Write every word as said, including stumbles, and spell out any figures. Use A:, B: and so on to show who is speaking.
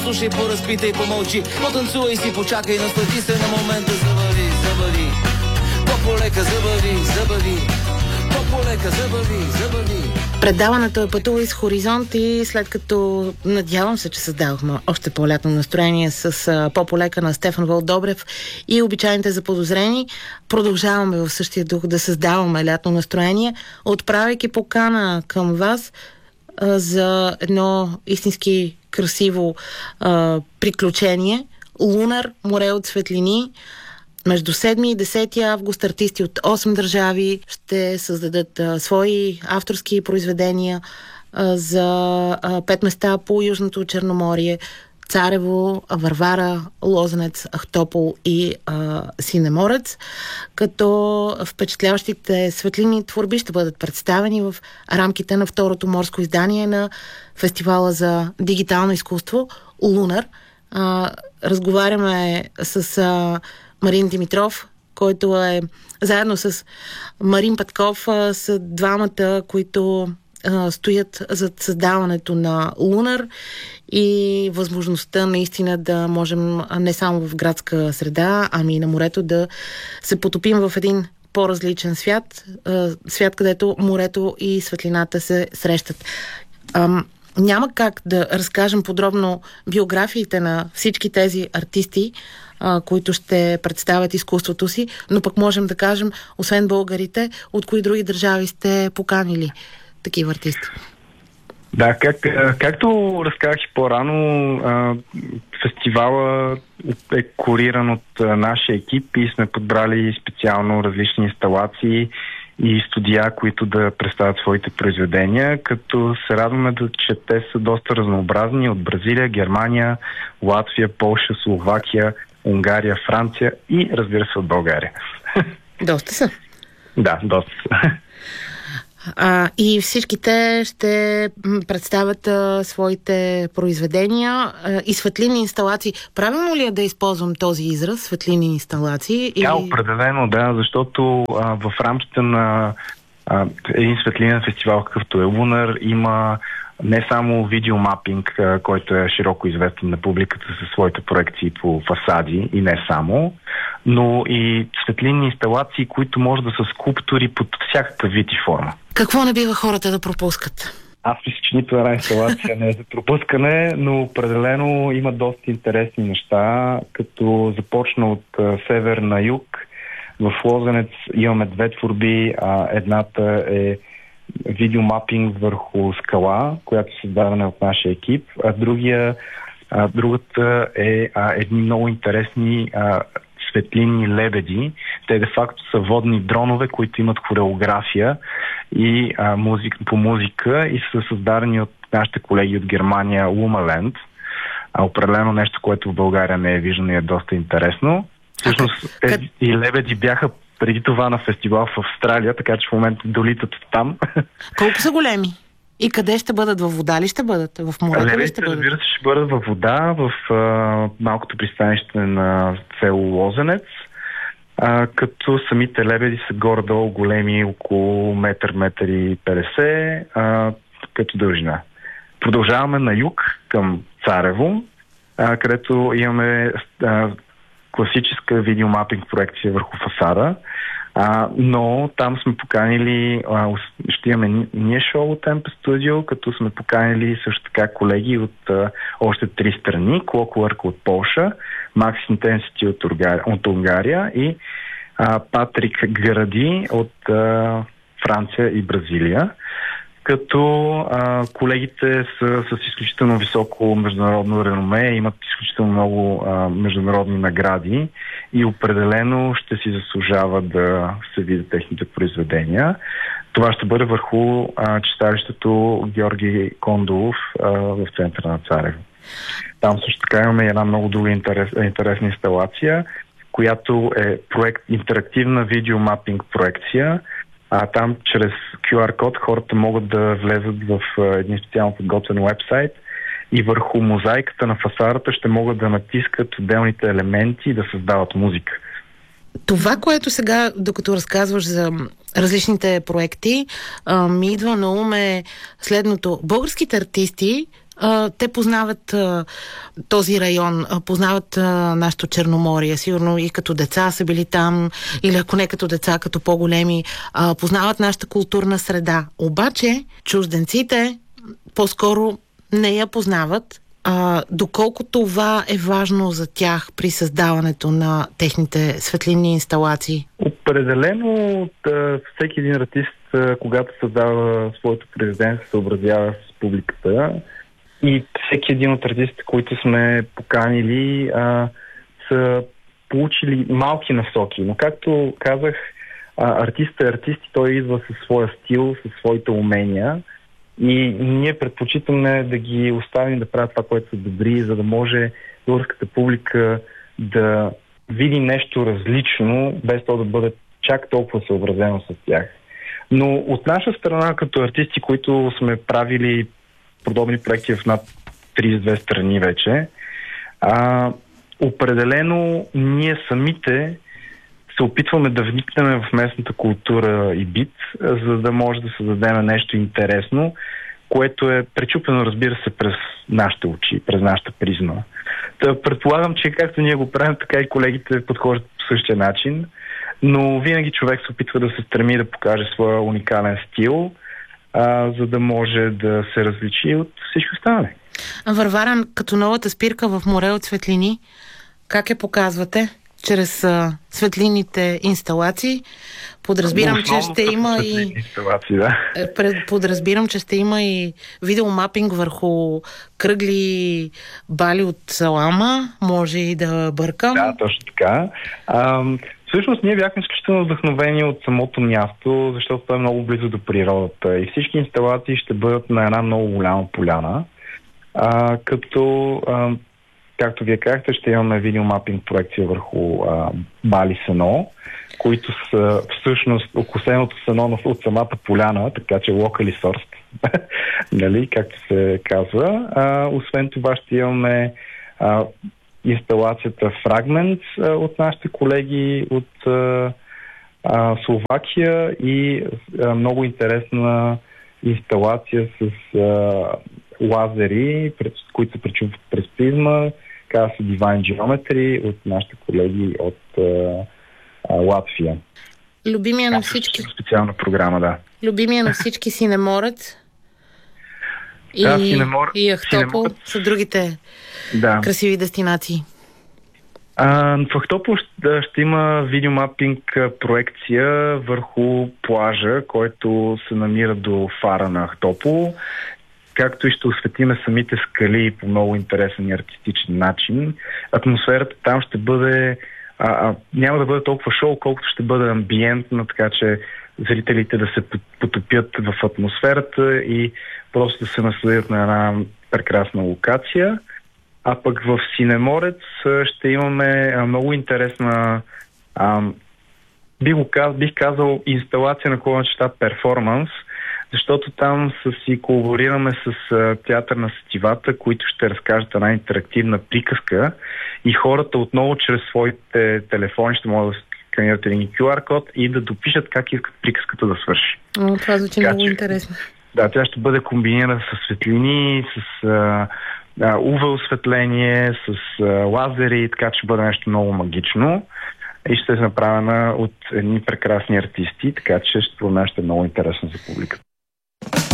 A: Послушай, поразпитай, помълчи, потанцувай си, почакай, наслади се на момента, забави, забави. По-полека забави, забави. По-полека забави, забави.
B: Предаването е Пътува из хоризонт и след като надявам се, че създавахме още по-лятно настроение с а, по-полека на Стефан Вълдобрев и обичайните заподозрени, продължаваме в същия дух да създаваме лятно настроение, отправяйки покана към вас а, за едно истински красиво а, приключение. Лунар, море от светлини. Между седми и десети август артисти от осем държави ще създадат а, свои авторски произведения а, за а, пет места по Южното Черноморие: Царево, Варвара, Лозенец, Ахтопол и а, Синеморец, като впечатляващите светлини творби ще бъдат представени в рамките на второто морско издание на фестивала за дигитално изкуство Лунар. А, разговаряме с а, Марин Димитров, който е заедно с Марин Петков, а, са двамата, които а, стоят зад създаването на Лунар и възможността наистина да можем не само в градска среда, ами и на морето да се потопим в един по-различен свят, а, свят, където морето и светлината се срещат. Ам, Няма как да разкажем подробно биографиите на всички тези артисти, а, които ще представят изкуството си, но пък можем да кажем, освен българите, от кои други държави сте поканили такива артисти?
C: Да, как, както разказах и по-рано, а, фестивала е куриран от а, нашия екип и сме подбрали специално различни инсталации и студия, които да представят своите произведения, като се радваме, да, че те са доста разнообразни от Бразилия, Германия, Латвия, Полша, Словакия, Унгария, Франция и, разбира се, от България.
B: Доста са.
C: Да, доста са.
B: А, и всичките ще представят а, своите произведения а, и светлинни инсталации. Правилно ли е да използвам този израз, светлинни инсталации?
C: Да, или... определено, да, защото а, в рамките на а, един светлинен фестивал, какъвто е Лунар, има не само видеомапинг, а, който е широко известен на публиката със своите проекции по фасади и не само, но и светлинни инсталации, които може да са скулптури под всякакъв вид и форма.
B: Какво не бива хората да пропускат?
C: Аз мисля, че нито една инсталация не е за пропускане, но определено има доста интересни неща, като започна от а, север на юг. В Лозенец имаме две творби. А, едната е видеомапинг върху скала, която е създадена от нашия екип, а другия, а, другата е а, едни много интересни а, светлинни лебеди. Те де-факто са водни дронове, които имат хореография и а, музик, по музика и са създадени от нашите колеги от Германия Лумаленд. А определено нещо, което в България не е виждано и е доста интересно. Всъщност тези лебеди бяха преди това на фестивал в Австралия, така че в момента долитат там.
B: Колко са големи? И къде ще бъдат? Във вода ли ще бъдат? В морето ли ще бъдат?
C: Разбира се, ще бъдат във вода, в а, малкото пристанище на село Лозенец, а, като самите лебеди са горе-долу големи, около метър, метър и петдесет, а, като дължина. Продължаваме на юг към Царево, а, където имаме а, класическа видеомапинг проекция върху фасада, а, но там сме поканили, а, ще имаме ние шоу от Темпе Студио, като сме поканили също така колеги от а, още три страни: Clockwork от Полша, Max Intensity от, Урга, от Унгария и а, Патрик Гради от а, Франция и Бразилия. Като а, колегите са с изключително високо международно реноме, имат изключително много а, международни награди и определено ще си заслужава да се видят техните произведения. Това ще бъде върху а, читалището Георги Кондолов а, в центъра на Царево. Там също така имаме една много друга интерес, интересна инсталация, която е проект, интерактивна видеомапинг проекция. А там чрез кю ар код хората могат да влезат в един специално подготвен уебсайт и върху мозайката на фасадата ще могат да натискат отделните елементи и да създават музика.
B: Това, което сега, докато разказваш за различните проекти, ми идва на ум е следното. Българските артисти а, те познават а, този район, а, познават а, нашето Черноморие, сигурно и като деца са били там, или ако не като деца, като по-големи, а, познават нашата културна среда. Обаче, чужденците по-скоро не я познават. А, доколко това е важно за тях при създаването на техните светлинни инсталации?
C: Определено да, всеки един артист, когато създава своето произведение, се съобразява с публиката и всеки един от артистите, които сме поканили, а, са получили малки насоки. Но както казах, а, артистът е артист и той идва със своя стил, със своите умения. И ние предпочитаме да ги оставим да правят това, което са добри, за да може българската публика да види нещо различно, без то да бъде чак толкова съобразено с тях. Но от наша страна, като артисти, които сме правили подобни проекти в над тридесет и две страни вече, а, определено ние самите се опитваме да вникнем в местната култура и бит, за да може да създадем нещо интересно, което е пречупено, разбира се, през нашите очи, през нашата призма. Та предполагам, че както ние го правим, така и колегите подхождат по същия начин, но винаги човек се опитва да се стреми да покаже своя уникален стил, а, за да може да се различи от всички останали.
B: Варвара, като новата спирка в море от светлини, как я показвате? Чрез а, светлинните инсталации. Подразбирам, че ще има и...
C: Да.
B: Подразбирам, че ще има и видеомапинг върху кръгли бали от салама. Може и да бъркам.
C: Да, точно така. А, всъщност ние бяхме изключително вдъхновени от самото място, защото това е много близо до природата. И всички инсталации ще бъдат на една много голяма поляна. А, като... А, Както вие казахте, ще имаме видеомапинг проекция върху а, бали сено, които са всъщност окосеното сено от самата поляна, така че locally sourced, нали, както се казва. А, освен това ще имаме а, инсталацията Fragments а, от нашите колеги от а, а, Словакия и а, много интересна инсталация с а, лазери, пред, които се пречупват през призма. Казва се Divine Geometry от нашите колеги от а, а, Латвия.
B: Любимия на всички.
C: Специална програма, да.
B: Любимия на всички Синеморец и,
C: да, Синемор...
B: и Ахтопол Синемор... са другите да. красиви дестинации.
C: А, в Ахтопол ще, ще има видеомапинг проекция върху плажа, който се намира до фара на Ахтопол, както и ще осветиме самите скали по много интересен и артистичен начин. Атмосферата там ще бъде... А, а, няма да бъде толкова шоу, колкото ще бъде амбиентна, така че зрителите да се потопят в атмосферата и просто да се насладят на една прекрасна локация. А пък в Синеморец ще имаме много интересна, а, бих, го каз, бих казал, инсталация на колончета перформанс, защото там си колаборираме с а, театър на сетивата, които ще разкажат една интерактивна приказка и хората отново чрез своите телефони ще могат да сканират един ку ар код и да допишат как искат приказката да свърши.
B: О, това звучи много интересно.
C: Да, тя ще бъде комбинирана с светлини, с а, а, ю ви осветление, с а, лазери, така че ще бъде нещо много магично и ще е направена от едни прекрасни артисти, така че ще това нещо е много интересно за публиката.